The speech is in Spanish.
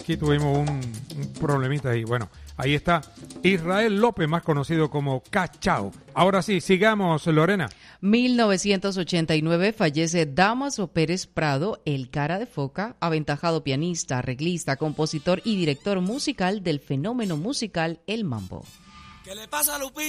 aquí tuvimos un problemita ahí. Bueno, ahí está Israel López, más conocido como Cachao. Ahora sí, sigamos, Lorena. 1989 fallece Dámaso Pérez Prado, el cara de foca, aventajado pianista, arreglista, compositor y director musical del fenómeno musical El Mambo. ¿Qué le pasa a Lupita?